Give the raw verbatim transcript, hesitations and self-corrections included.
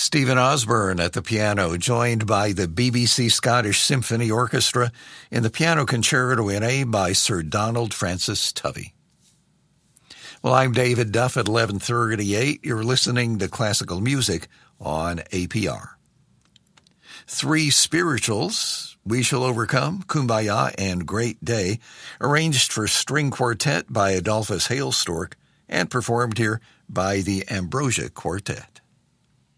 Stephen Osborne at the piano, joined by the B B C Scottish Symphony Orchestra in the Piano Concerto in A by Sir Donald Francis Tovey. Well, I'm David Duff at eleven thirty-eight. You're listening to classical music on A P R. Three spirituals, We Shall Overcome, Kumbaya, and Great Day, arranged for string quartet by Adolphus Hailstork and performed here by the Ambrosia Quartet.